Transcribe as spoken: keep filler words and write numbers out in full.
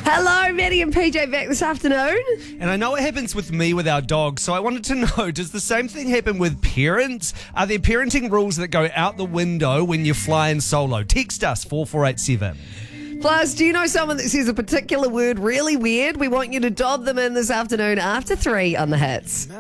Hello, Maddie and P J back this afternoon. And I know it happens with me with our dog, so I wanted to know, does the same thing happen with parents? Are there parenting rules that go out the window when you're flying solo? Text us, four four eight seven. Plus, do you know someone that says a particular word really weird? We want you to dob them in this afternoon after three on the Hits.